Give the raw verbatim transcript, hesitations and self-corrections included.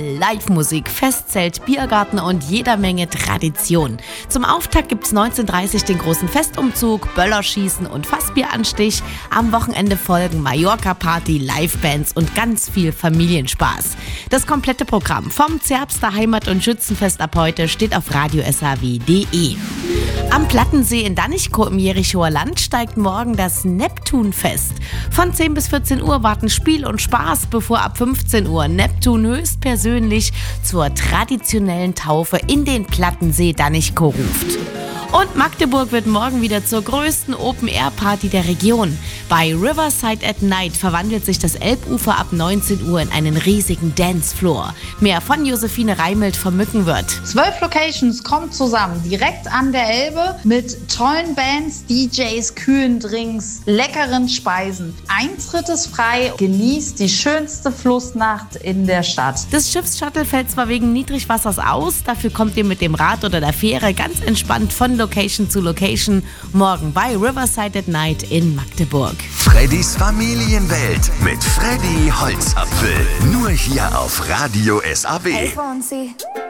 Live-Musik, Festzelt, Biergarten und jeder Menge Tradition. Zum Auftakt gibt's neunzehn Uhr dreißig den großen Festumzug, Böllerschießen und Fassbieranstich. Am Wochenende folgen Mallorca-Party, Livebands und ganz viel Familienspaß. Das komplette Programm vom Zerbster Heimat- und Schützenfest ab heute steht auf radio s h w punkt d e. Am Plattensee in Danichkow im Jerichower Land steigt morgen das Neptunfest. Von zehn bis vierzehn Uhr warten Spiel und Spaß, bevor ab fünfzehn Uhr Neptun höchstpersönlich zur traditionellen Taufe in den Plattensee Danichkow ruft. Und Magdeburg wird morgen wieder zur größten Open-Air-Party der Region. Bei Riverside at Night verwandelt sich das Elbufer ab neunzehn Uhr in einen riesigen Dancefloor. Mehr von Josephine Reimelt vom Mückenwirt. Zwölf Locations kommen zusammen, direkt an der Elbe, mit tollen Bands, D Js, kühlen Drinks, leckeren Speisen. Eintritt ist frei, genießt die schönste Flussnacht in der Stadt. Das Schiffsshuttle fällt zwar wegen Niedrigwassers aus, dafür kommt ihr mit dem Rad oder der Fähre ganz entspannt von Location zu Location. Morgen bei Riverside at Night in Magdeburg. Freddys Familienwelt mit Freddy Holzapfel. Nur hier auf Radio S A W. Hey, Fonsi.